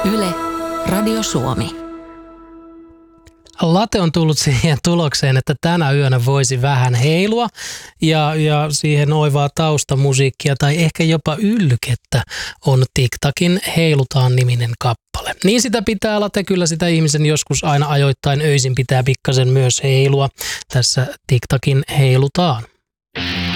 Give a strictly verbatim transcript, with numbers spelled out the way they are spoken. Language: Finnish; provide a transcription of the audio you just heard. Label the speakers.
Speaker 1: Yle, Radio Suomi.
Speaker 2: Late on tullut siihen tulokseen, että tänä yönä voisi vähän heilua ja, ja siihen oivaa taustamusiikkia tai ehkä jopa ylkettä on TikTakin Heilutaan -niminen kappale. Niin sitä pitää Late, kyllä sitä ihmisen joskus aina ajoittain öisin pitää pikkasen myös heilua. Tässä TikTakin Heilutaan.